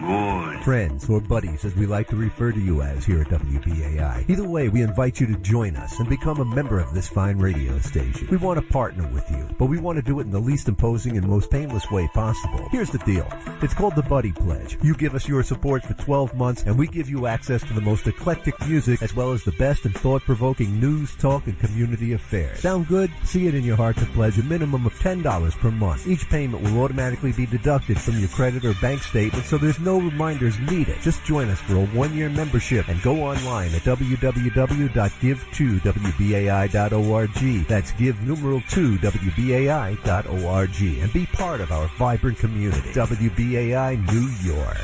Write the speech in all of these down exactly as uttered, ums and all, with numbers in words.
Good. Friends, or buddies, as we like to refer to you as here at W B A I. Either way, we invite you to join us and become a member of this fine radio station. We want to partner with you, but we want to do it in the least imposing and most painless way possible. Here's the deal. It's called the Buddy Pledge. You give us your support for twelve months, and we give you access to the most eclectic music, as well as the best and thought-provoking news, talk, and community affairs. Sound good? See it in your heart to pledge a minimum of ten dollars per month. Each payment will automatically be deducted from your credit or bank statement, so there's no reminders needed. Just join us for a one-year membership and go online at w w w dot give two w b a i dot org. That's give numeral two w b a i dot org and be part of our vibrant community. W B A I New York.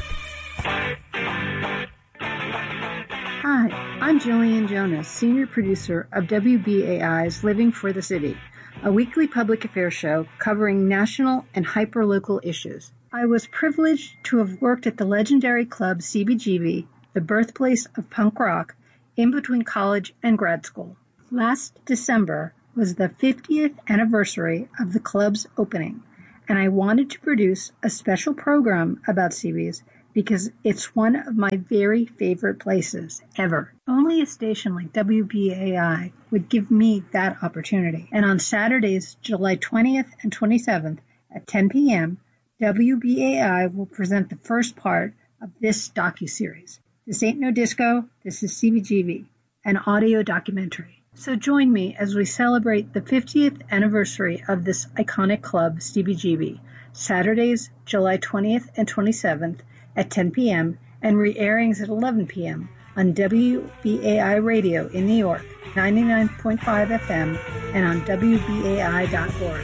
Hi, I'm Jillian Jonas, senior producer of W B A I's Living for the City, a weekly public affairs show covering national and hyper-local issues. I was privileged to have worked at the legendary club C B G B, the birthplace of punk rock, in between college and grad school. Last December was the fiftieth anniversary of the club's opening, and I wanted to produce a special program about C B's because it's one of my very favorite places ever. Only a station like W B A I would give me that opportunity. And on Saturdays, July twentieth and twenty-seventh at ten p.m., W B A I will present the first part of this docuseries. This ain't no disco, this is C B G B, an audio documentary. So join me as we celebrate the fiftieth anniversary of this iconic club, C B G B, Saturdays, July twentieth and twenty-seventh at ten p.m. and re-airings at eleven p.m. on W B A I Radio in New York, ninety-nine point five F M, and on W B A I dot org.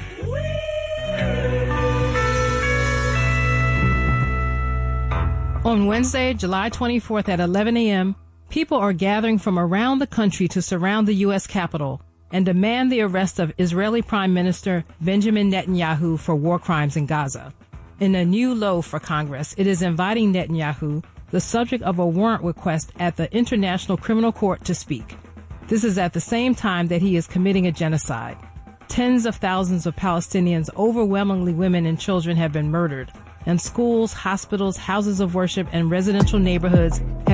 On Wednesday, July twenty-fourth at eleven a.m., people are gathering from around the country to surround the U S Capitol and demand the arrest of Israeli Prime Minister Benjamin Netanyahu for war crimes in Gaza. In a new low for Congress, it is inviting Netanyahu, the subject of a warrant request at the International Criminal Court, to speak. This is at the same time that he is committing a genocide. Tens of thousands of Palestinians, overwhelmingly women and children, have been murdered, and schools, hospitals, houses of worship, and residential neighborhoods have